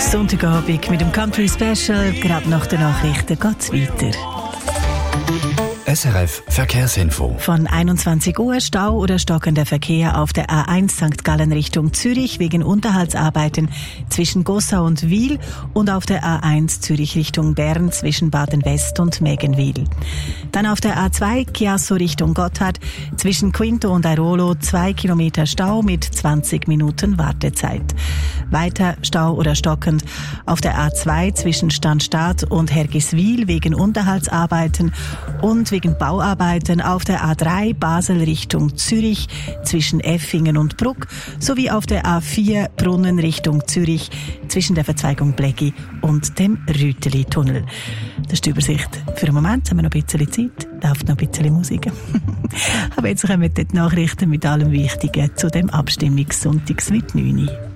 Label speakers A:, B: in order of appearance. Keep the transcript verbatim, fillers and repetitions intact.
A: Sonntagabend mit dem Country Special. Gerade nach den Nachrichten geht's weiter.
B: S R F Verkehrsinfo.
A: Von einundzwanzig Uhr Stau oder stockender Verkehr auf der A eins Sankt Gallen Richtung Zürich wegen Unterhaltsarbeiten zwischen Gossau und Wil und auf der A eins Zürich Richtung Bern zwischen Baden-West und Mägenwil. Dann auf der A zwei Chiasso Richtung Gotthard zwischen Quinto und Airolo zwei Kilometer Stau mit zwanzig Minuten Wartezeit. Weiter Stau oder stockend auf der A zwei zwischen Stanstadt und Hergiswil wegen Unterhaltsarbeiten und wegen Bauarbeiten auf der A drei Basel Richtung Zürich zwischen Effingen und Bruck sowie auf der A vier Brunnen Richtung Zürich zwischen der Verzweigung Bleggi und dem Rüteli-Tunnel. Das ist die Übersicht. Für einen Moment haben wir noch ein bisschen Zeit, läuft noch ein bisschen Musik. Aber jetzt kommen die Nachrichten mit allem Wichtigen zu dem Abstimmungssonntags mit neun Uhr.